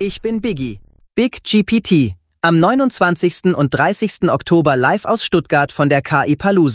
Ich bin Biggie. Big GPT. Am 29. und 30. Oktober live aus Stuttgart von der KI Palooza.